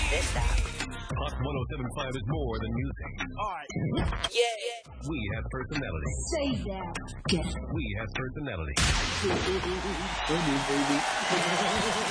Hot 107.5 is more than music. All right. Yeah. We have personality. Say that. We have personality. Come on, baby.